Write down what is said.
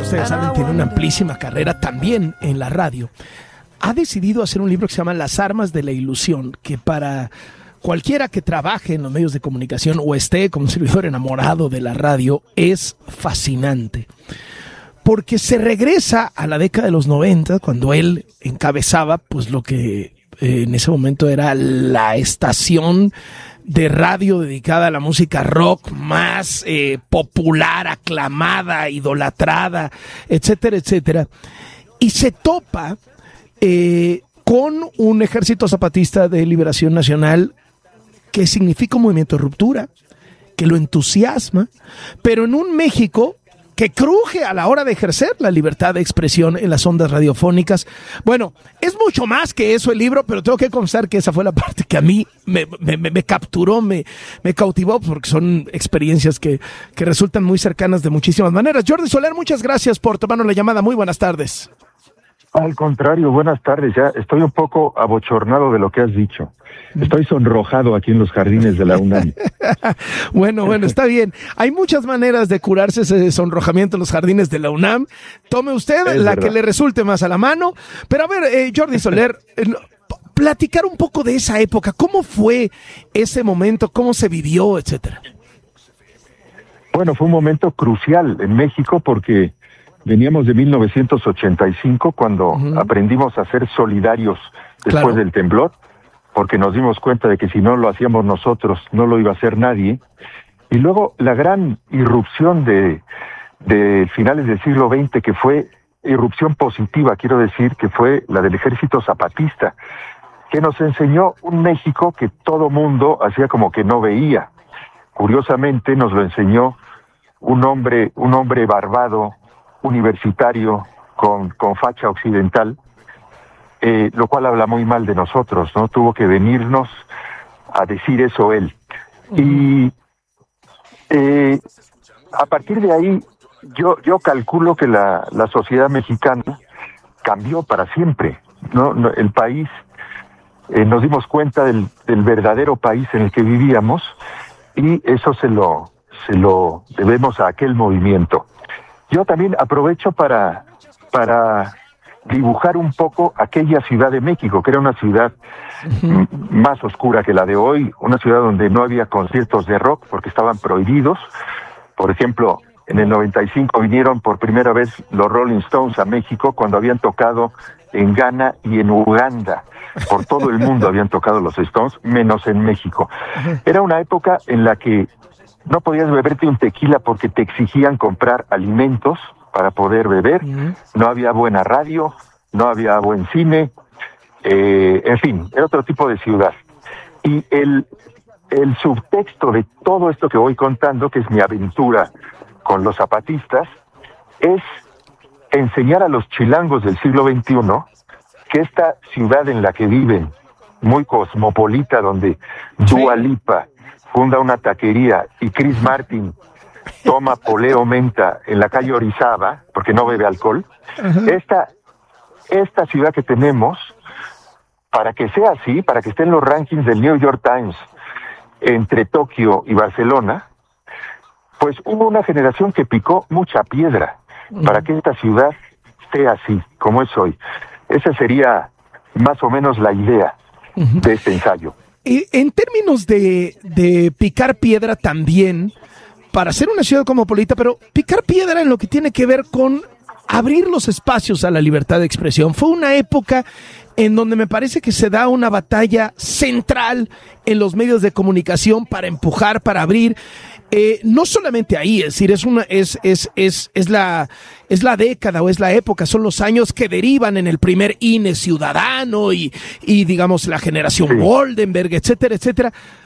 ustedes saben, tiene una amplísima carrera también en la radio. Ha decidido hacer un libro que se llama Las armas de la ilusión, que para cualquiera que trabaje en los medios de comunicación o esté como un servidor enamorado de la radio, es fascinante. Porque se regresa a la década de los 90, cuando él encabezaba pues lo que en ese momento era la estación de radio dedicada a la música rock más popular, aclamada, idolatrada, etcétera, etcétera. Y se topa con un ejército zapatista de liberación nacional que significa un movimiento de ruptura, que lo entusiasma, pero en un México que cruje a la hora de ejercer la libertad de expresión en las ondas radiofónicas. Bueno, es mucho más que eso el libro, pero tengo que confesar que esa fue la parte que a mí me capturó, me cautivó, porque son experiencias que resultan muy cercanas de muchísimas maneras. Jordi Soler, muchas gracias por tomarnos la llamada. Muy buenas tardes. Al contrario, buenas tardes. Ya estoy un poco abochornado de lo que has dicho. Estoy sonrojado aquí en los jardines de la UNAM. Bueno, está bien. Hay muchas maneras de curarse ese sonrojamiento en los jardines de la UNAM. Tome usted la verdad que le resulte más a la mano. Pero a ver, Jordi Soler, platicar un poco de esa época. ¿Cómo fue ese momento? ¿Cómo se vivió, etcétera? Bueno, fue un momento crucial en México porque veníamos de 1985, cuando aprendimos a ser solidarios después del temblor, porque nos dimos cuenta de que si no lo hacíamos nosotros, no lo iba a hacer nadie. Y luego la gran irrupción de finales del siglo XX, que fue irrupción positiva, quiero decir, que fue la del ejército zapatista, que nos enseñó un México que todo mundo hacía como que no veía. Curiosamente nos lo enseñó un hombre barbado, universitario, con facha occidental, lo cual habla muy mal de nosotros, ¿no? Tuvo que venirnos a decir eso él. Y a partir de ahí, yo calculo que la sociedad mexicana cambió para siempre, ¿no? El país, nos dimos cuenta del verdadero país en el que vivíamos, y eso se lo debemos a aquel movimiento. Yo también aprovecho para dibujar un poco aquella Ciudad de México, que era una ciudad más oscura que la de hoy, una ciudad donde no había conciertos de rock porque estaban prohibidos. Por ejemplo, en el 95 vinieron por primera vez los Rolling Stones a México, cuando habían tocado en Ghana y en Uganda. Por todo el mundo habían tocado los Stones, menos en México. Era una época en la que no podías beberte un tequila porque te exigían comprar alimentos para poder beber, no había buena radio, no había buen cine, en fin, era otro tipo de ciudad. Y el subtexto de todo esto que voy contando, que es mi aventura con los zapatistas, es enseñar a los chilangos del siglo XXI que esta ciudad en la que viven, muy cosmopolita, donde Dua Lipa funda una taquería y Chris Martin toma poleo menta en la calle Orizaba, porque no bebe alcohol. Esta ciudad que tenemos, para que sea así, para que esté en los rankings del New York Times entre Tokio y Barcelona, pues hubo una generación que picó mucha piedra para que esta ciudad esté así, como es hoy. Esa sería más o menos la idea de este ensayo. En términos de picar piedra también, para ser una ciudad cosmopolita, pero picar piedra en lo que tiene que ver con abrir los espacios a la libertad de expresión. Fue una época en donde me parece que se da una batalla central en los medios de comunicación para empujar, para abrir. No solamente ahí, es decir, es la década o es la época, son los años que derivan en el primer INE ciudadano y digamos la generación Goldenberg, etcétera, etcétera.